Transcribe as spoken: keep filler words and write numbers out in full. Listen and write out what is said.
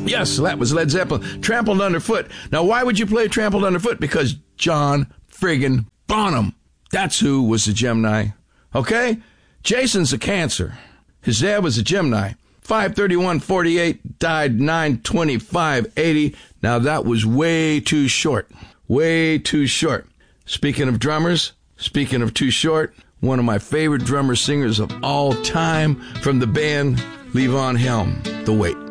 Yes, that was Led Zeppelin. Trampled Underfoot. Now, why would you play Trampled Underfoot? Because John friggin' Bonham. That's who was a Gemini. Okay? Jason's a Cancer. His dad was a Gemini. five thirty-one forty-eight, died nine twenty-five eighty. Now, that was way too short. Way too short. Speaking of drummers, speaking of too short, one of my favorite drummer singers of all time from the band Levon Helm, The Wait.